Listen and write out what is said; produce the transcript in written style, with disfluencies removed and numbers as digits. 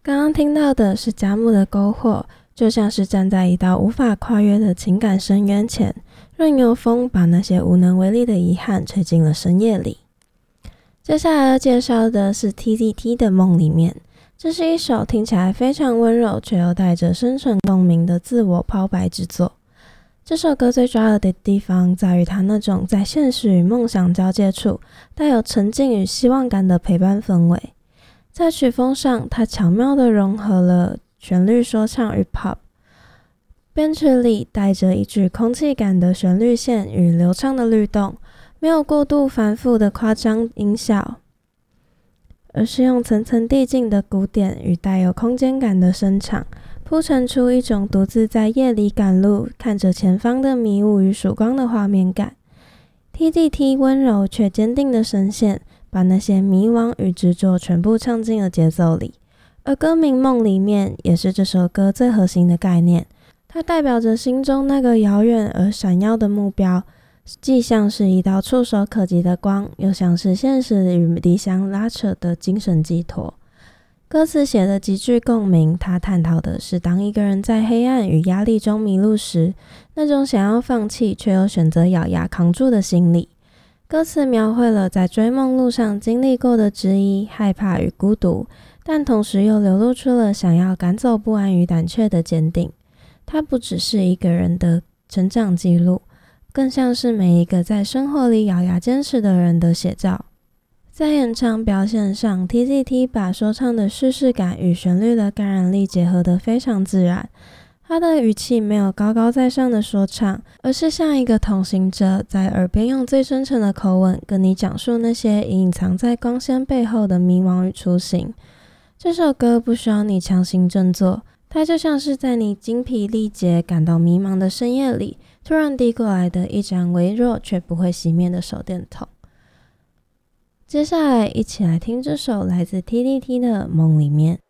刚刚听到的是佳木的勾惑，就像是站在一道无法跨越的情感深渊前，任由风把那些无能为力的遗憾吹进了深夜里。接下来要介绍的是 TZT 的梦里面，这是一首听起来非常温柔却又带着深沉共鸣的自我抛白之作。这首歌最抓耳的地方在于它那种在现实与梦想交界处带有沉静与希望感的陪伴氛围。在曲风上，它巧妙地融合了旋律说唱与 pop， 编曲里带着一句空气感的旋律线与流畅的律动，没有过度繁复的夸张音效，而是用层层递进的鼓点与带有空间感的声场，铺陈出一种独自在夜里赶路，看着前方的迷雾与曙光的画面感。TZT 温柔却坚定的声线，把那些迷惘与执着全部唱进了节奏里，而歌名梦里面也是这首歌最核心的概念，它代表着心中那个遥远而闪耀的目标，既像是一道触手可及的光，又像是现实与理想拉扯的精神寄托。歌词写的极具共鸣，它探讨的是当一个人在黑暗与压力中迷路时，那种想要放弃却又选择咬牙扛住的心理。歌词描绘了在追梦路上经历过的质疑、害怕与孤独，但同时又流露出了想要赶走不安与胆怯的坚定。它不只是一个人的成长记录，更像是每一个在生活里咬牙坚持的人的写照。在演唱表现上， TZT 把说唱的叙事感与旋律的感染力结合得非常自然。他的语气没有高高在上的说唱，而是像一个同行者，在耳边用最真诚的口吻跟你讲述那些隐藏在光鲜背后的迷惘与初心。这首歌不需要你强行振作，它就像是在你精疲力竭感到迷茫的深夜里，突然递过来的一盏微弱却不会熄灭的手电筒。接下来一起来听这首来自 TZT 的梦里面。